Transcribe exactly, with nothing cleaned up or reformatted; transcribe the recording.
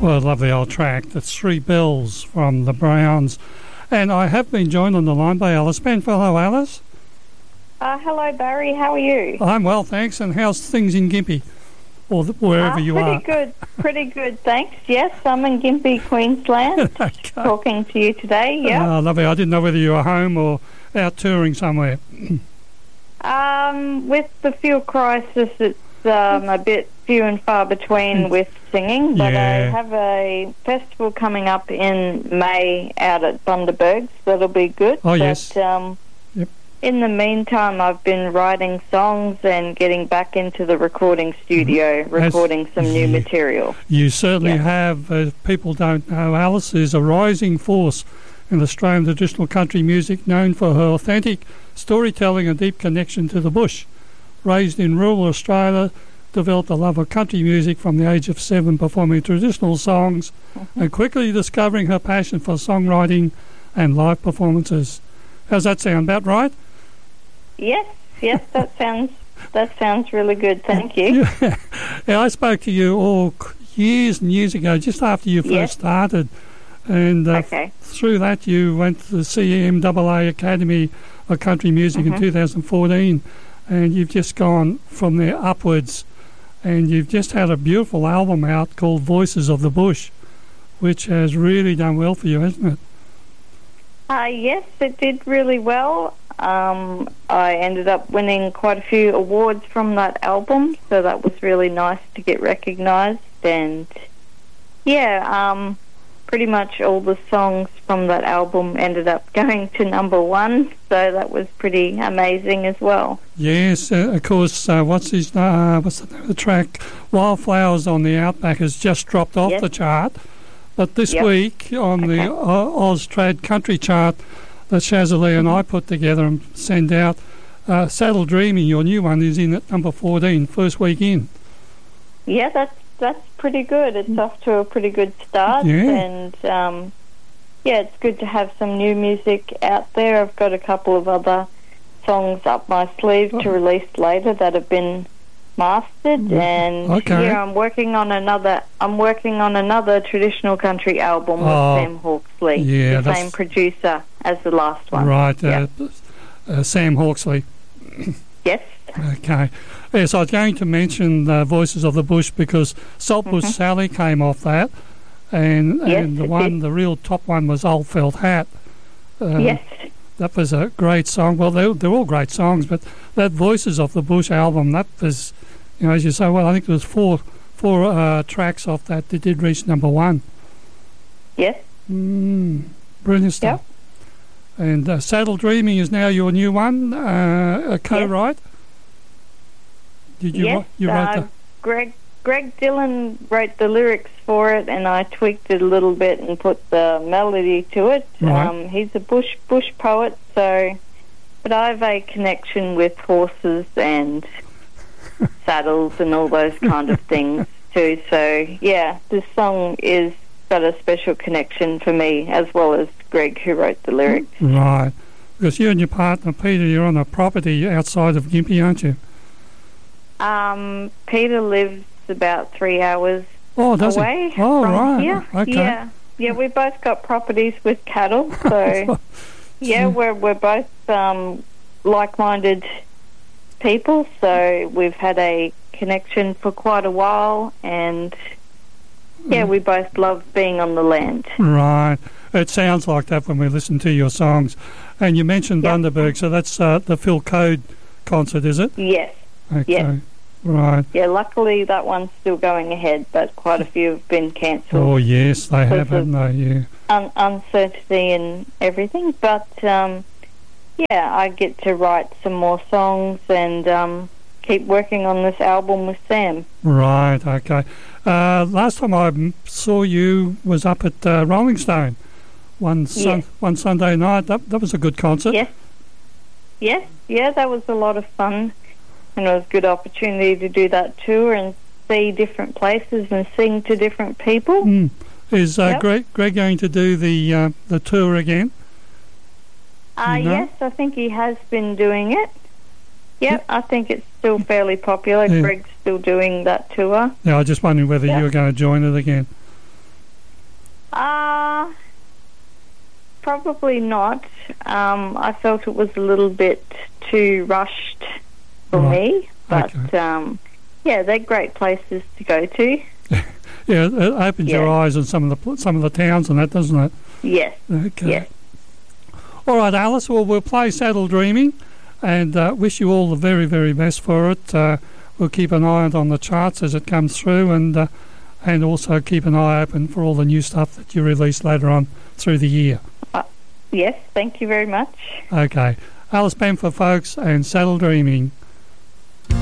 Well, lovely old track. That's Three Bells from the Browns. And I have been joined on the line by Alice Penfield. Hello, Alice. Uh, hello, Barry. How are you? I'm well, thanks. And how's things in Gympie? Or the, wherever uh, you pretty are? Pretty good. Pretty good, thanks. Yes, I'm in Gympie, Queensland, okay. talking to you today. Yeah. Oh, lovely. I didn't know whether you were home or out touring somewhere. um, with the fuel crisis, it's um, a bit few and far between with singing, but yeah. I have a festival coming up in May out at Bundaberg, so that'll be good. Oh, but, yes. Um, yep. In the meantime, I've been writing songs and getting back into the recording studio, mm-hmm. recording As, some new yeah. material. You certainly yep. have. Uh, people don't know, Alice is a rising force in Australian traditional country music, known for her authentic storytelling and deep connection to the bush. Raised in rural Australia, developed a love of country music from the age of seven, performing traditional songs mm-hmm. and quickly discovering her passion for songwriting and live performances. How's that sound? About right? Yes, yes, that sounds that sounds really good. Thank you. Yeah, yeah I spoke to you all years and years ago, just after you first yes. started, and uh, okay. through that you went to the C M A A Academy of Country Music mm-hmm. in two thousand fourteen, and you've just gone from there upwards. And you've just had a beautiful album out called Voices of the Bush, which has really done well for you, hasn't it? Uh, yes, it did really well. Um, I ended up winning quite a few awards from that album, so that was really nice to get recognised. And, yeah, um, pretty much all the songs from that album ended up going to number one, so that was pretty amazing as well. Yes, uh, of course, uh, what's his uh, what's the name of the track? Wildflowers on the Outback has just dropped off yes. the chart. But this yep. week on okay. the o- Austrad Country chart that Shazali and I put together and send out, uh, Saddle Dreaming, your new one, is in at number fourteen, first week in. Yeah, that's that's pretty good. It's off to a pretty good start. Yeah. And, um, yeah, it's good to have some new music out there. I've got a couple of other songs up my sleeve oh. to release later that have been mastered, and okay. yeah, I'm working on another. I'm working on another traditional country album with oh, Sam Hawksley, yeah, the same producer as the last one. Right, yeah. uh, uh, Sam Hawksley. Yes. Okay. Yes, I was going to mention uh, Voices of the Bush because Saltbush mm-hmm. Sally came off that, and yes, and the one, did. the real top one was Old Felt Hat. Uh, yes. That was a great song. Well, they're, they're all great songs, but that Voices of the Bush album, that was, you know, as you say, well, I think there was four four uh, tracks off that that did reach number one. Yes. Mm, brilliant stuff. Yep. And uh, Saddle Dreaming is now your new one, uh, a co-write? Yes. Did you, yes, you write uh, the... Greg, Greg Dillon wrote the lyrics for it, and I tweaked it a little bit and put the melody to it. Right. Um, he's a bush bush poet, so... But I have a connection with horses and saddles and all those kind of things too. So, yeah, this song is got a special connection for me, as well as Greg, who wrote the lyrics. Right. Because you and your partner, Peter, you're on a property outside of Gympie, aren't you? Um, Peter lives about three hours oh, does away he? Oh, from right. here. Okay. Yeah, yeah, we both got properties with cattle, so yeah, we're we're both um, like-minded people, so we've had a connection for quite a while, and yeah, we both love being on the land. Right. It sounds like that when we listen to your songs. And you mentioned yep. Bundaberg, so that's uh, the Phil Code concert, is it? Yes. Okay. Yes. Right. Yeah, luckily that one's still going ahead, but quite a few have been cancelled. Oh, yes, they have, haven't they? Yeah. Un- uncertainty and everything, but um, yeah, I get to write some more songs and um, keep working on this album with Sam. Right, okay. Uh, last time I m- saw you was up at uh, Rolling Stone one sun- yes. one Sunday night. That, that was a good concert. Yes. Yes, yeah, that was a lot of fun. And it was a good opportunity to do that tour and see different places and sing to different people. Mm. Is uh, yep. Greg, Greg going to do the uh, the tour again? Uh, you know? Yes, I think he has been doing it. Yep, I think it's still fairly popular. Yeah. Greg's still doing that tour. Yeah, I was just wondering whether yep. you were going to join it again. Uh, probably not. Um, I felt it was a little bit too rushed for Right. me, but Okay. um, yeah, they're great places to go to. Yeah, it opens your Yeah. eyes on some of the pl- some of the towns and that, doesn't it? Yes, Okay. yes. All right, Alice. Well, we'll play Saddle Dreaming, and uh, wish you all the very, very best for it. Uh, we'll keep an eye out on the charts as it comes through, and uh, and also keep an eye open for all the new stuff that you release later on through the year. Yes, thank you very much. Okay, Alice Bamford, folks, and Saddle Dreaming.